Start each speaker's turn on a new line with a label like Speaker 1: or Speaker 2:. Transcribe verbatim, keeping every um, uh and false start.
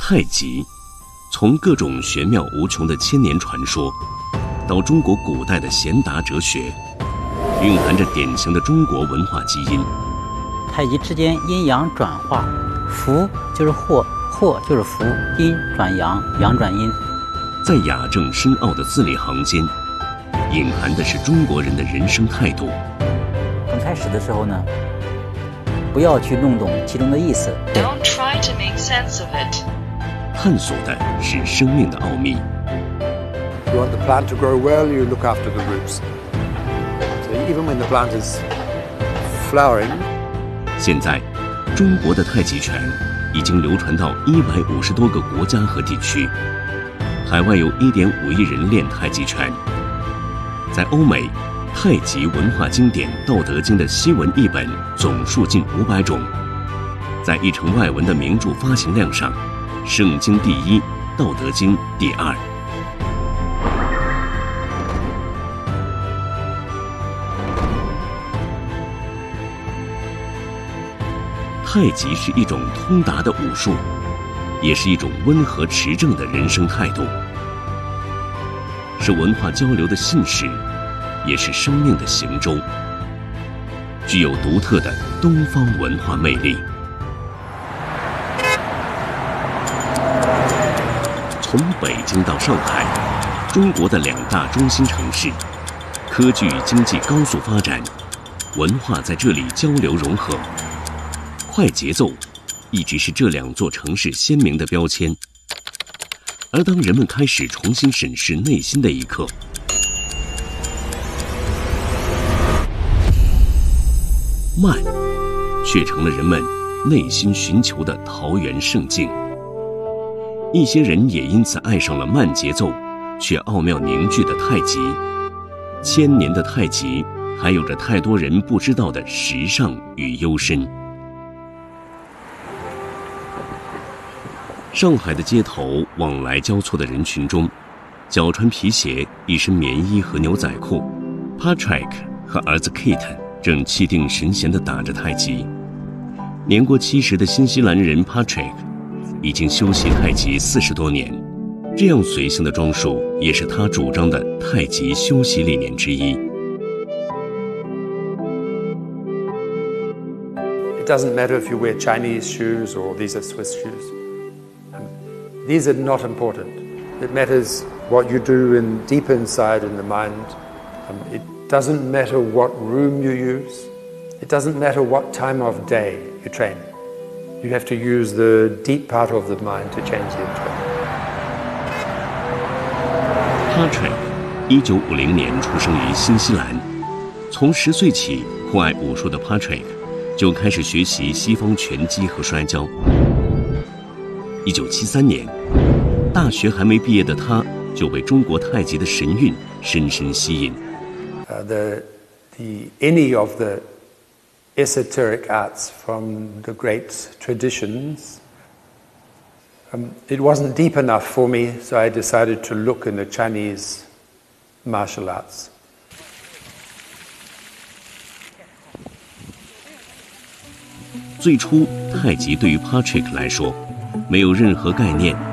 Speaker 1: 太极，从各种玄妙无穷的千年传说，到中国古代的贤达哲学，蕴含着典型的中国文化基因。
Speaker 2: 太极之间阴阳转化，福就是祸，祸就是福，阴转阳，阳转阴。
Speaker 1: 在雅正深奥的字里行间，隐含的是中国人的人生态度。
Speaker 2: 刚开始的时候呢，不要去弄懂其中的意思。
Speaker 3: Don't try to make sense of it.
Speaker 1: 探索的是生命的奥秘。
Speaker 4: You want the plant to grow well, you look after the roots. So even when the plant is flowering.
Speaker 1: 现在，中国的太极拳已经流传到一百五十多个国家和地区，海外有一点五亿人练太极拳。在欧美，太极文化经典《道德经》的西文译本总数近五百种，在译成外文的名著发行量上，《圣经》第一，《道德经》第二。太极是一种通达的武术，也是一种温和持正的人生态度，是文化交流的信使，也是生命的行舟，具有独特的东方文化魅力。从北京到上海，中国的两大中心城市，科技与经济高速发展，文化在这里交流融合。快节奏一直是这两座城市鲜明的标签，而当人们开始重新审视内心的一刻，慢却成了人们内心寻求的桃源圣境。一些人也因此爱上了慢节奏却奥妙凝聚的太极。千年的太极还有着太多人不知道的时尚与幽深。上海的街头往来交错的人群中，脚穿皮鞋，一身棉衣和牛仔裤， Patrick 和儿子 Kate 正气定神闲地打着太极。年过七十的新西兰人 Patrick 已经修习太极四十多年，这样随性的装束也是他主张的太极修习理念之一。
Speaker 4: It doesn't matter if you wear Chinese shoes or these are Swiss shoes. These are not important. It matters what you do in deep inside in the mind. Um, it doesn't matter what room you use. It doesn't matter what time of day you train. You have to use the deep part of the mind to change the internal.
Speaker 1: Patrick 一九五零年出生于新西兰，从十岁起酷爱武术的 Patrick 就开始学习西方拳击和摔跤。一九七三年，大学还没毕业的他就被中国太极的神韵深深吸引。
Speaker 4: Uh, the, the, any of the esoteric arts from the great traditions, um, it wasn't deep enough for me, so I decided to look in the Chinese martial arts.
Speaker 1: 最初，太极对于 Patrick 来说，没有任何概念，